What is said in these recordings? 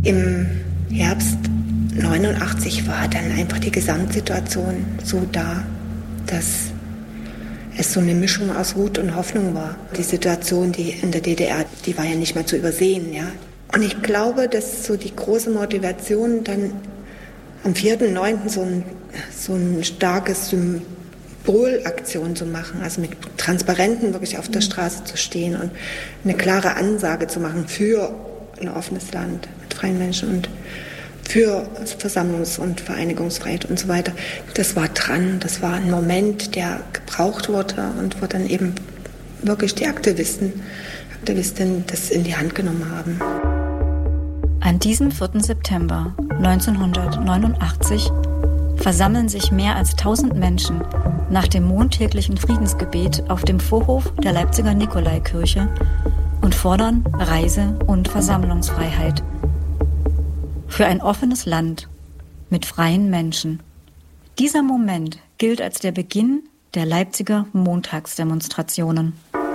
Im Herbst 89 war dann einfach die Gesamtsituation so da, dass es so eine Mischung aus Wut und Hoffnung war. Die Situation, die in der DDR, die war ja nicht mehr zu übersehen, ja. Und ich glaube, dass so die große Motivation dann am 4.9. so ein starkes Symbolaktion zu machen, also mit Transparenten wirklich auf der Straße zu stehen und eine klare Ansage zu machen für ein offenes Land mit freien Menschen und für Versammlungs- und Vereinigungsfreiheit und so weiter. Das war dran, das war ein Moment, der gebraucht wurde und wo dann eben wirklich die Aktivistinnen das in die Hand genommen haben. An diesem 4. September 1989 versammeln sich mehr als 1000 Menschen nach dem montäglichen Friedensgebet auf dem Vorhof der Leipziger Nikolaikirche und fordern Reise- und Versammlungsfreiheit für ein offenes Land mit freien Menschen. Dieser Moment gilt als der Beginn der Leipziger Montagsdemonstrationen.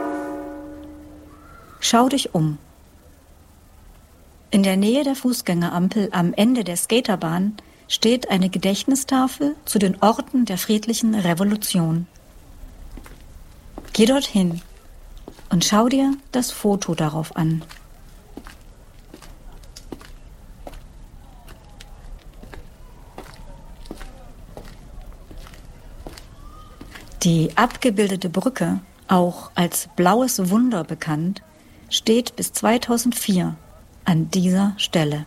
Schau dich um. In der Nähe der Fußgängerampel am Ende der Skaterbahn steht eine Gedächtnistafel zu den Orten der friedlichen Revolution. Geh dorthin und schau dir das Foto darauf an. Die abgebildete Brücke, auch als Blaues Wunder bekannt, steht bis 2004 an dieser Stelle.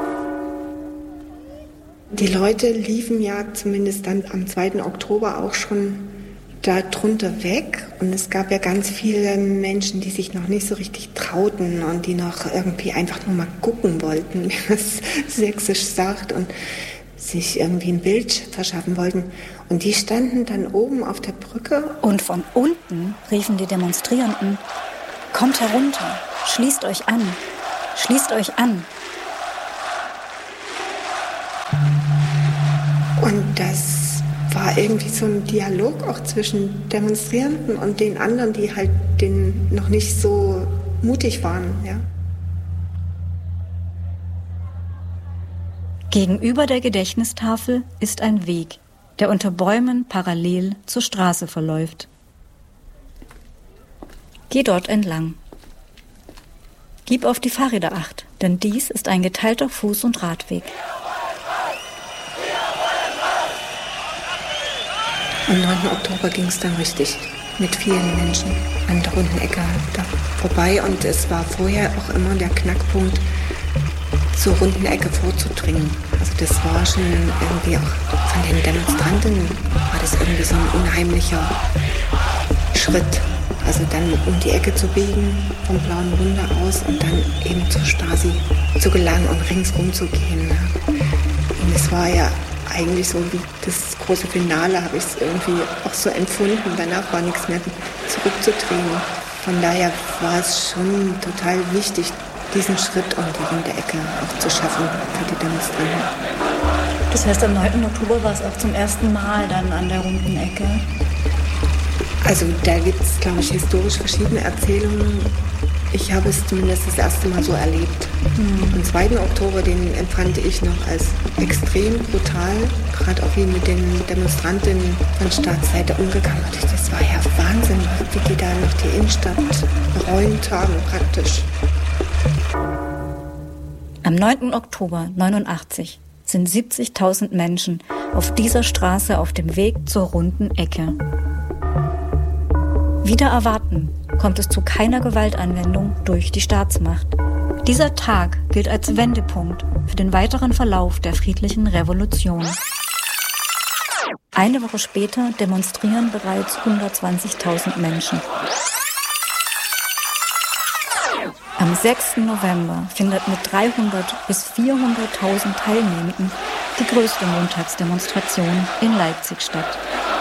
Die Leute liefen ja zumindest dann am 2. Oktober auch schon da drunter weg. Und es gab ja ganz viele Menschen, die sich noch nicht so richtig trauten und die noch irgendwie einfach nur mal gucken wollten, wie man es sächsisch sagt, und sich irgendwie ein Bild verschaffen wollten. Und die standen dann oben auf der Brücke. Und von unten riefen die Demonstrierenden: Kommt herunter, schließt euch an, schließt euch an. Und das war irgendwie so ein Dialog auch zwischen Demonstrierenden und den anderen, die halt noch nicht so mutig waren, ja. Gegenüber der Gedächtnistafel ist ein Weg, der unter Bäumen parallel zur Straße verläuft. Geh dort entlang. Gib auf die Fahrräder Acht, denn dies ist ein geteilter Fuß- und Radweg. Am 9. Oktober ging es dann richtig mit vielen Menschen an der runden Ecke da vorbei. Und es war vorher auch immer der Knackpunkt, zur runden Ecke vorzudringen. Also das war schon irgendwie auch von den Demonstranten, war das irgendwie so ein unheimlicher Schritt. Also dann um die Ecke zu biegen, vom Blauen Wunder aus und dann eben zur Stasi zu gelangen und ringsrum zu gehen. Und es war ja eigentlich so wie das große Finale, habe ich es irgendwie auch so empfunden. Danach war nichts mehr zurückzudrehen. Von daher war es schon total wichtig, diesen Schritt um die runde Ecke auch zu schaffen für die Demonstranten. Das heißt, am 9. Oktober war es auch zum ersten Mal dann an der runden Ecke? Also da gibt es, glaube ich, historisch verschiedene Erzählungen. Ich habe es zumindest das erste Mal so erlebt. Am 2. Oktober, den empfand ich noch als extrem brutal, gerade auch wie mit den Demonstrantinnen von Staatsseite umgegangen wird. Das war ja Wahnsinn, wie die da noch die Innenstadt geräumt haben praktisch. Am 9. Oktober 89 sind 70.000 Menschen auf dieser Straße auf dem Weg zur runden Ecke. Wider Erwarten kommt es zu keiner Gewaltanwendung durch die Staatsmacht. Dieser Tag gilt als Wendepunkt für den weiteren Verlauf der friedlichen Revolution. Eine Woche später demonstrieren bereits 120.000 Menschen. Am 6. November findet mit 300.000 bis 400.000 Teilnehmenden die größte Montagsdemonstration in Leipzig statt.